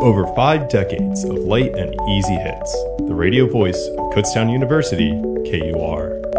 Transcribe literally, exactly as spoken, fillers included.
Over five decades of light and easy hits. The radio voice of Kutztown University, K U R.